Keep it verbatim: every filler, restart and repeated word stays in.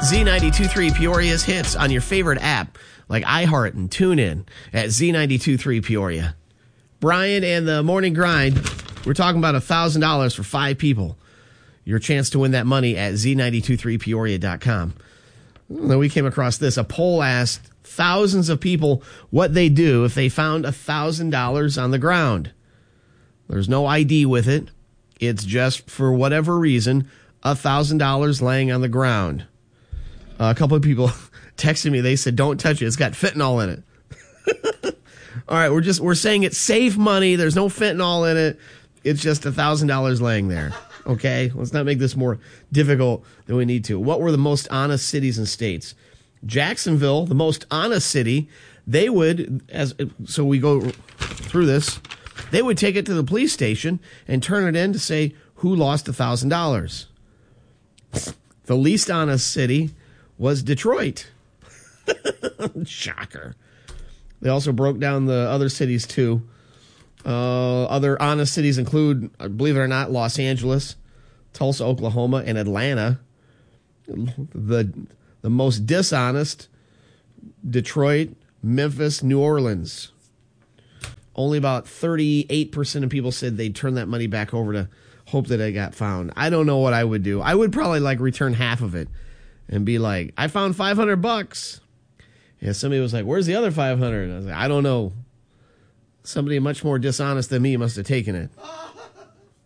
Z ninety-two point three Peoria's hits on your favorite app like iHeart and TuneIn at Z ninety-two point three Peoria. Brian and the Morning Grind, we're talking about one thousand dollars for five people. Your chance to win that money at Z ninety-two point three Peoria dot com. Then we came across this. A poll asked thousands of people what they do if they found one thousand dollars on the ground. There's no I D with it. It's just, for whatever reason, one thousand dollars laying on the ground. Uh, a couple of people texted me. They said, don't touch it. It's got fentanyl in it. All right, we're just we're saying it's safe money. There's no fentanyl in it. It's just one thousand dollars laying there. Okay? Let's not make this more difficult than we need to. What were the most honest cities and states? Jacksonville, the most honest city, they would, as so we go through this, they would take it to the police station and turn it in to say who lost one thousand dollars. The least honest city was Detroit. Shocker. They also broke down the other cities, too. Uh, other honest cities include, believe it or not, Los Angeles, Tulsa, Oklahoma, and Atlanta. The, the most dishonest, Detroit, Memphis, New Orleans. Only about thirty-eight percent of people said they'd turn that money back over to hope that it got found. I don't know what I would do. I would probably like return half of it and be like, I found five hundred bucks. Yeah, somebody was like, where's the other five hundred? I was like, I don't know. Somebody much more dishonest than me must have taken it.